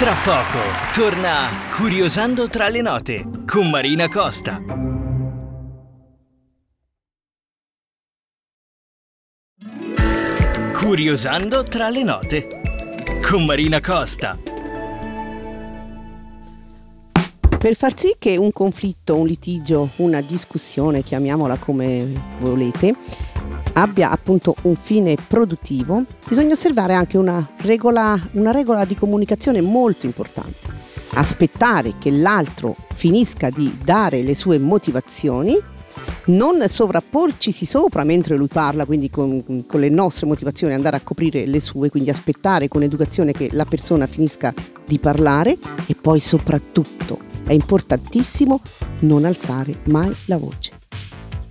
Tra poco torna Curiosando tra le note con Marina Costa. Curiosando tra le note con Marina Costa. Per far sì che un conflitto, un litigio, una discussione, chiamiamola come volete, abbia appunto un fine produttivo, bisogna osservare anche una regola di comunicazione molto importante. Aspettare che l'altro finisca di dare le sue motivazioni, non sovrapporcisi sopra mentre lui parla, quindi con le nostre motivazioni andare a coprire le sue, quindi aspettare con educazione che la persona finisca di parlare, e poi soprattutto è importantissimo non alzare mai la voce.